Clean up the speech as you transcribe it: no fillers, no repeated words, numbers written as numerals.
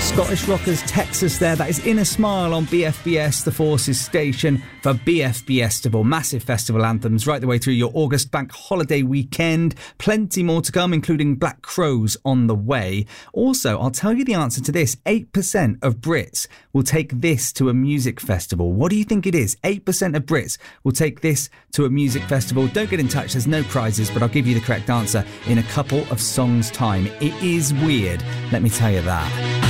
Scottish Rockers, Texas there. That is Inner Smile on BFBS, the Forces station for BFBestival. Massive festival anthems right the way through your August bank holiday weekend. Plenty more to come, including Black Crows on the way. Also, I'll tell you the answer to this. 8% of Brits will take this to a music festival. What do you think it is? 8% of Brits will take this to a music festival. Don't get in touch. There's no prizes, but I'll give you the correct answer in a couple of songs' time. It is weird. Let me tell you that.